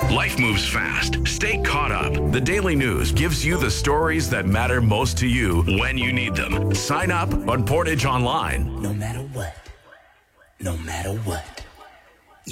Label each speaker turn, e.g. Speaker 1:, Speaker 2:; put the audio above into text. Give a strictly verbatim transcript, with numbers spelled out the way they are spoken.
Speaker 1: Life moves fast. Stay caught up. The Daily News gives you the stories that matter most to you when you need them. Sign up on Portage Online.
Speaker 2: No matter what. No matter what.